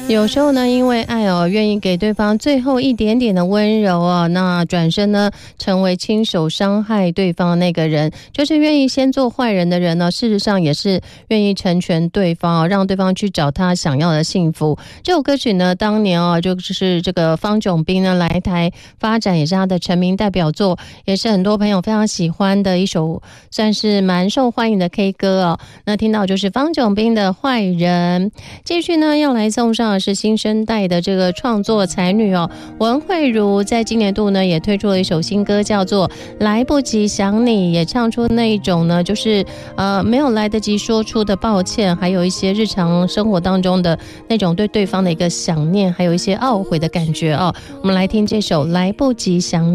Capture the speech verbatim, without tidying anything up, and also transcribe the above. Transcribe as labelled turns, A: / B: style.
A: 有时候呢，因为爱哦，愿意给对方最后一点点的温柔哦，那转身呢，成为亲手伤害对方的那个人，就是愿意先做坏人的人呢，事实上也是愿意成全对方哦，让对方去找他想要的幸福。这首歌曲呢，当年哦，就是这个方炯斌呢来台发展，也是他的成名代表作，也是很多朋友非常喜欢的一首，算是蛮受欢迎的 K 歌哦。那听到就是方炯斌的《坏人》，继续呢要来送上的是新生代的这个创作才女哦，文慧如在今年度呢也推出了一首新歌，叫做《来不及想你》，也唱出那一种呢就是呃没有来得及说出的抱歉，还有一些日常生活当中的那种对对方的一个想念，还有一些懊悔的感觉哦。我们来听这首《来不及想你》。